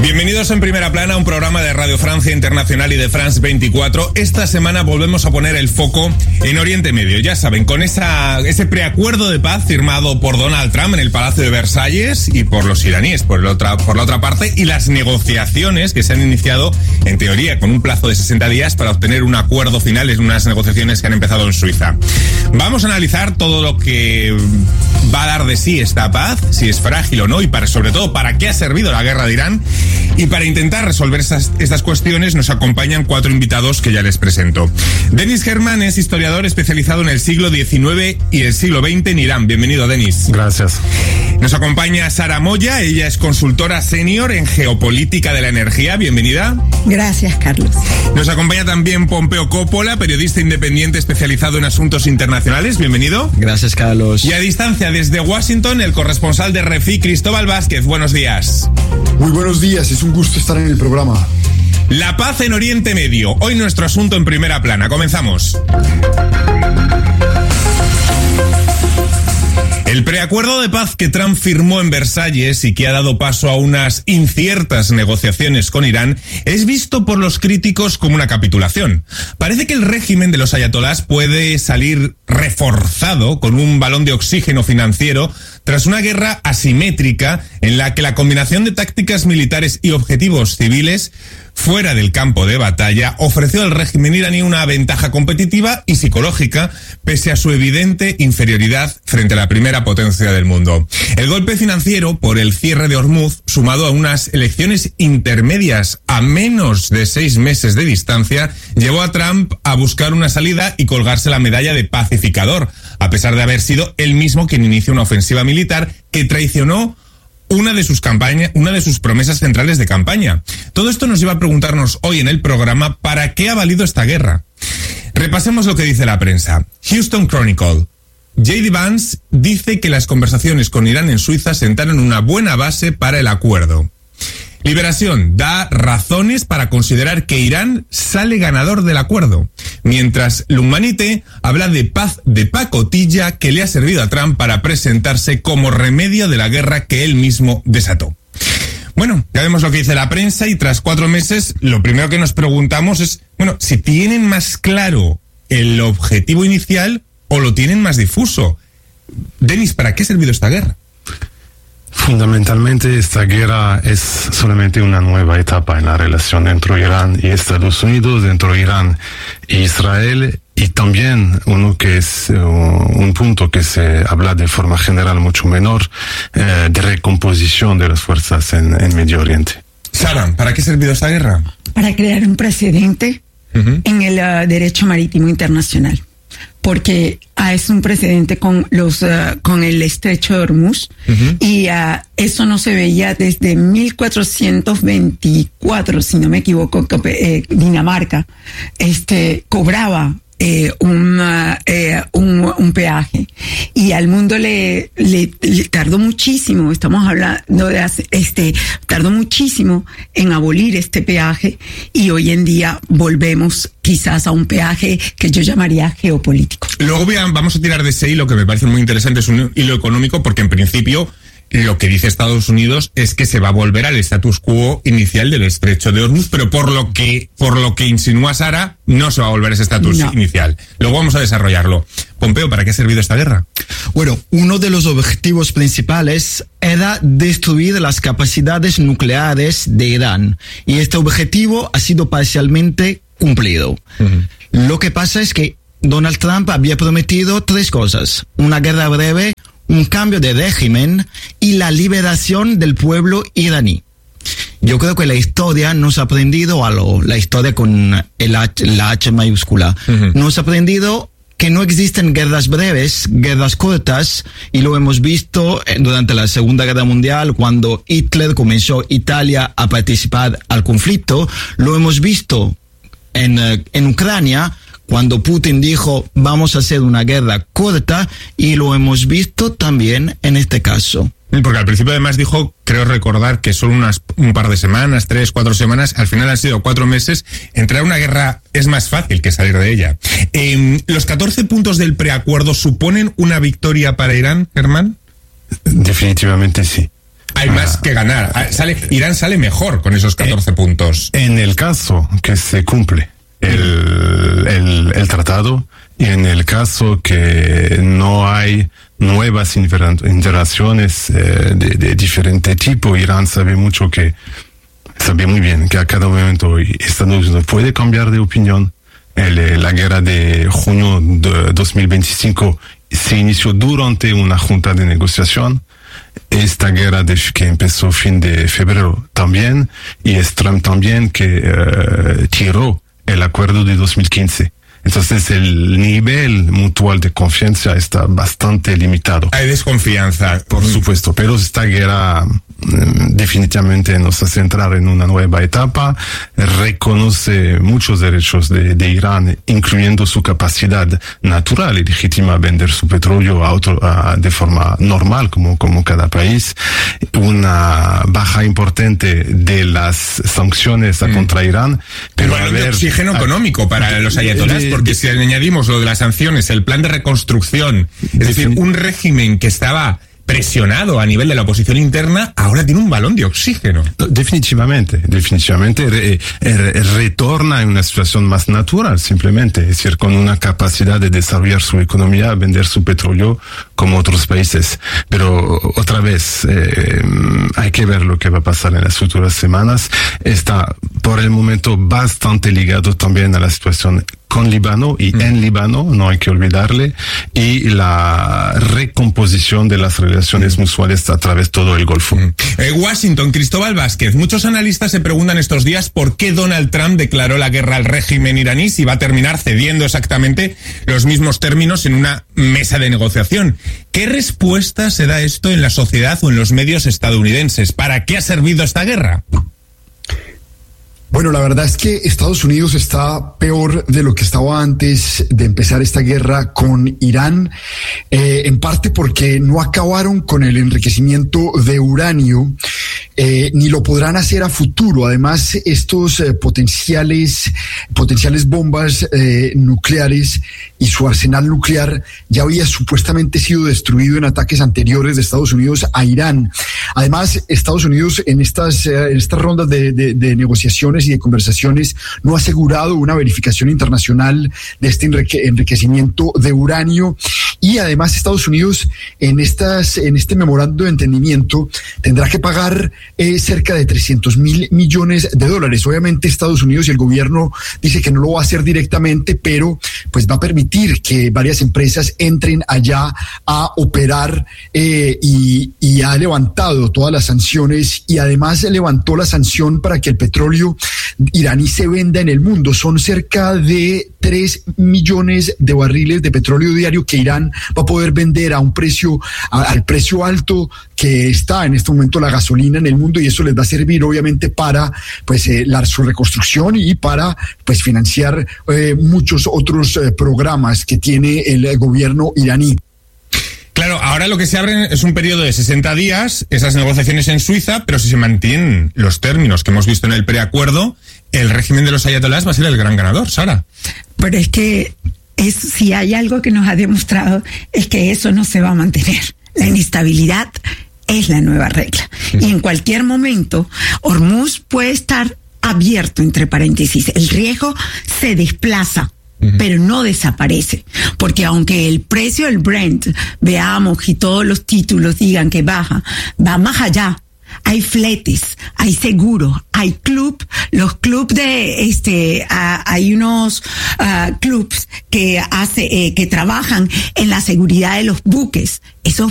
Bienvenidos en Primera Plana, un programa de Radio Francia Internacional y de France 24. Esta semana volvemos a poner el foco en Oriente Medio. Ya saben, con ese preacuerdo de paz firmado por Donald Trump en el Palacio de Versalles y por los iraníes por la otra parte, y las negociaciones que se han iniciado, en teoría, con un plazo de 60 días para obtener un acuerdo final en unas negociaciones que han empezado en Suiza. Vamos a analizar todo lo que va a dar de sí esta paz, si es frágil o no, y sobre todo para qué ha servido la guerra de Irán. Y para intentar resolver estas cuestiones nos acompañan 4 invitados que ya les presento. Denis Herman es historiador especializado en el siglo XIX y el siglo XX en Irán. Bienvenido, Denis. Gracias. Nos acompaña Sara Moya, ella es consultora senior en geopolítica de la energía. Bienvenida. Gracias, Carlos. Nos acompaña también Pompeo Coppola, periodista independiente especializado en asuntos internacionales. Bienvenido. Gracias, Carlos. Y a distancia desde Washington, el corresponsal de RFI, Cristóbal Vázquez. Buenos días. Muy buenos días, es un gusto estar en el programa. La paz en Oriente Medio. Hoy nuestro asunto en Primera Plana. Comenzamos. El preacuerdo de paz que Trump firmó en Versalles y que ha dado paso a unas inciertas negociaciones con Irán es visto por los críticos como una capitulación. Parece que el régimen de los ayatolás puede salir reforzado con un balón de oxígeno financiero tras una guerra asimétrica en la que la combinación de tácticas militares y objetivos civiles fuera del campo de batalla ofreció al régimen iraní una ventaja competitiva y psicológica pese a su evidente inferioridad frente a la primera potencia del mundo. El golpe financiero por el cierre de Hormuz, sumado a unas elecciones intermedias a menos de 6 meses de distancia, llevó a Trump a buscar una salida y colgarse la medalla de pacificador, a pesar de haber sido él mismo quien inició una ofensiva militar que traicionó una de sus promesas centrales de campaña. Todo esto nos lleva a preguntarnos hoy en el programa ¿para qué ha valido esta guerra? Repasemos lo que dice la prensa. Houston Chronicle. J.D. Vance dice que las conversaciones con Irán en Suiza sentaron una buena base para el acuerdo. Liberación da razones para considerar que Irán sale ganador del acuerdo, mientras l'Humanité habla de paz de pacotilla que le ha servido a Trump para presentarse como remedio de la guerra que él mismo desató. Bueno, ya vemos lo que dice la prensa y tras 4 meses lo primero que nos preguntamos es, si tienen más claro el objetivo inicial o lo tienen más difuso. Denis, ¿para qué ha servido esta guerra? Fundamentalmente esta guerra es solamente una nueva etapa en la relación entre Irán y Estados Unidos, entre Irán e Israel, y también uno que es un punto que se habla de forma general mucho menor, de recomposición de las fuerzas en Medio Oriente. Sara, ¿para qué ha servido esta guerra? Para crear un precedente en el derecho marítimo internacional. Porque es un precedente con el estrecho de Hormuz, y eso no se veía desde 1424, si no me equivoco, que Dinamarca cobraba un peaje, y al mundo le tardó muchísimo, estamos hablando de tardó muchísimo en abolir este peaje, y hoy en día volvemos quizás a un peaje que yo llamaría geopolítico. Luego vamos a tirar de ese hilo que me parece muy interesante, es un hilo económico, porque en principio lo que dice Estados Unidos es que se va a volver al status quo inicial del estrecho de Hormuz, pero por lo que insinúa Sara, no se va a volver a ese estatus inicial. Luego vamos a desarrollarlo. Pompeo, ¿para qué ha servido esta guerra? Bueno, uno de los objetivos principales era destruir las capacidades nucleares de Irán, y este objetivo ha sido parcialmente cumplido. Lo que pasa es que Donald Trump había prometido 3 cosas: una guerra breve, un cambio de régimen y la liberación del pueblo iraní. Yo creo que la historia nos ha aprendido algo, la historia con la H mayúscula. Nos ha aprendido que no existen guerras breves, guerras cortas, y lo hemos visto durante la Segunda Guerra Mundial, cuando Hitler comenzó Italia a participar al conflicto. Lo hemos visto en Ucrania, cuando Putin dijo vamos a hacer una guerra corta, y lo hemos visto también en este caso. Porque al principio además dijo, creo recordar, que solo un par de semanas, 3, 4 semanas, al final han sido 4 meses. Entrar a una guerra es más fácil que salir de ella. ¿Los 14 puntos del preacuerdo suponen una victoria para Irán, Germán? Definitivamente sí. hay más que ganar. Irán sale mejor con esos 14 puntos. En el caso que se cumple el tratado, y en el caso que no hay nuevas interacciones de diferente tipo, Irán sabe muy bien que a cada momento Estados Unidos puede cambiar de opinión. La guerra de junio de 2025 se inició durante una junta de negociación. Esta guerra que empezó fin de febrero también, y es Trump también que tiró el acuerdo de 2015. Entonces el nivel mutual de confianza está bastante limitado. Hay desconfianza. Por supuesto, pero esta guerra definitivamente nos hace entrar en una nueva etapa, reconoce muchos derechos de Irán, incluyendo su capacidad natural y legítima a vender su petróleo de forma normal, como cada país, una baja importante de las sanciones contra Irán, pero de oxígeno económico para los ayatolás, porque si añadimos lo de las sanciones, el plan de reconstrucción, es decir, un régimen que estaba presionado a nivel de la oposición interna, ahora tiene un balón de oxígeno. Definitivamente retorna en una situación más natural, simplemente, es decir, con una capacidad de desarrollar su economía, vender su petróleo como otros países. Pero otra vez, hay que ver lo que va a pasar en las futuras semanas. Está por el momento bastante ligado también a la situación con Líbano y en Líbano, no hay que olvidarle, y la recomposición de las relaciones mutuales a través de todo el Golfo. Washington, Cristóbal Vázquez. Muchos analistas se preguntan estos días por qué Donald Trump declaró la guerra al régimen iraní si va a terminar cediendo exactamente los mismos términos en una mesa de negociación. ¿Qué respuesta se da esto en la sociedad o en los medios estadounidenses? ¿Para qué ha servido esta guerra? Bueno, la verdad es que Estados Unidos está peor de lo que estaba antes de empezar esta guerra con Irán, en parte porque no acabaron con el enriquecimiento de uranio, ni lo podrán hacer a futuro. Además, estos potenciales bombas nucleares y su arsenal nuclear ya había supuestamente sido destruido en ataques anteriores de Estados Unidos a Irán. Además, Estados Unidos en estas rondas de negociaciones y de conversaciones no ha asegurado una verificación internacional de este enriquecimiento de uranio, y además Estados Unidos en este memorando de entendimiento tendrá que pagar cerca de $300 millones. Obviamente Estados Unidos y el gobierno dice que no lo va a hacer directamente, pero pues va a permitir que varias empresas entren allá a operar, y ha levantado todas las sanciones, y además levantó la sanción para que el petróleo iraní se venda en el mundo. Son cerca de 3 millones de barriles de petróleo diario que Irán va a poder vender a un precio, al precio alto que está en este momento la gasolina en el mundo, y eso les va a servir obviamente para pues su reconstrucción y para pues financiar muchos otros programas que tiene el gobierno iraní. Claro, ahora lo que se abre es un periodo de 60 días, esas negociaciones en Suiza, pero si se mantienen los términos que hemos visto en el preacuerdo, el régimen de los ayatolás va a ser el gran ganador, Sara. Pero es que si hay algo que nos ha demostrado es que eso no se va a mantener. La inestabilidad es la nueva regla. Y en cualquier momento, Hormuz puede estar abierto, entre paréntesis. El riesgo se desplaza, pero no desaparece, porque aunque el precio del Brent, veamos, y todos los títulos digan que baja, va más allá. Hay fletes, hay seguros, hay los clubs hay unos clubs que trabajan en la seguridad de los buques. Esos